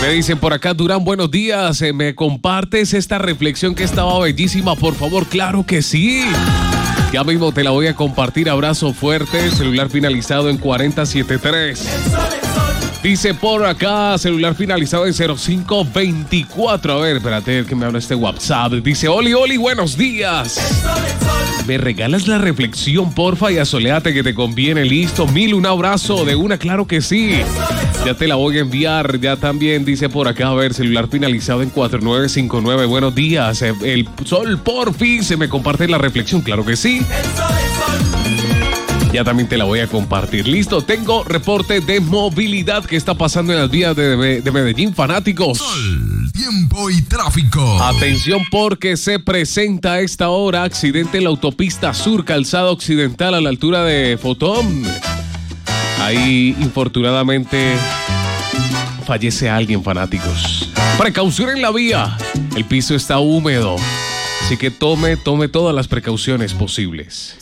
Me dicen por acá, Durán, buenos días. ¿Me compartes esta reflexión que estaba bellísima? Por favor, claro que sí. Ya mismo te la voy a compartir. Abrazo fuerte. Celular finalizado en 4073. Dice por acá, celular finalizado en 0524. A ver, espérate que me habla este WhatsApp. Dice, Oli, buenos días. ¿Me regalas la reflexión, porfa? Y asoléate que te conviene. Listo, Mil, un abrazo de una, claro que sí. Ya te la voy a enviar. Ya también dice por acá, a ver, celular finalizado en 4959. Buenos días. El sol, porfi, se me comparte la reflexión, claro que sí. Ya también te la voy a compartir. Listo, tengo reporte de movilidad que está pasando en las vías de Medellín, fanáticos. Sol, tiempo y tráfico. Atención porque se presenta a esta hora accidente en la autopista sur, calzada occidental a la altura de Fotón. Ahí, infortunadamente, fallece alguien, fanáticos. Precaución en la vía. El piso está húmedo. Así que tome todas las precauciones posibles.